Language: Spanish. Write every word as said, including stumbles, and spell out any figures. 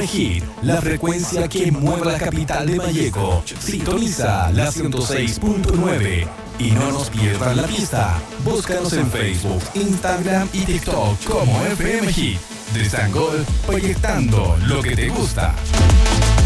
M Hit, la frecuencia que mueve la capital de Vallejo. Sintoniza la ciento seis punto nueve. Y no nos pierdas la pista. Búscanos en Facebook, Instagram y TikTok como F M Hit. De Sangol, proyectando lo que te gusta.